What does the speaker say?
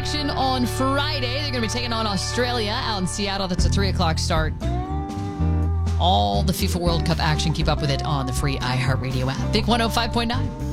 action on Friday. They're going to be taking on Australia out in Seattle. That's a 3 o'clock start. All the FIFA World Cup action, keep up with it on the free iHeartRadio app. Big 105.9.